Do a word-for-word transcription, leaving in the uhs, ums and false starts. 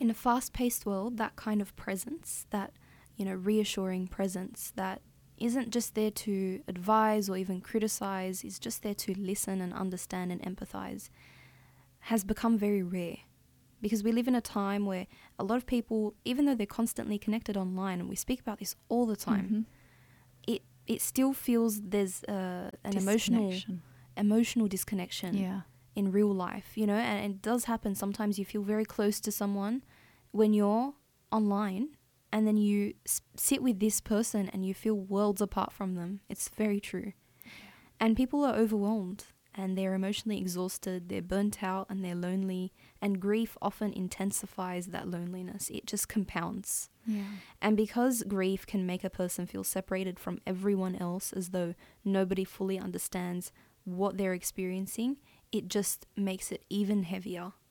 in a fast-paced world, that kind of presence, that, you know, reassuring presence that isn't just there to advise or even criticize, is just there to listen and understand and empathize, has become very rare. Because we live in a time where a lot of people, even though they're constantly connected online, and we speak about this all the time, Mm-hmm. it it still feels there's uh, an emotional emotional disconnection Yeah. in real life, you know, and it does happen. Sometimes you feel very close to someone when you're online, and then you s- sit with this person and you feel worlds apart from them. It's very true. Yeah. And people are overwhelmed and they're emotionally exhausted, they're burnt out and they're lonely, and grief often intensifies that loneliness. It just compounds. Yeah. And because grief can make a person feel separated from everyone else, as though nobody fully understands what they're experiencing, it just makes it even heavier.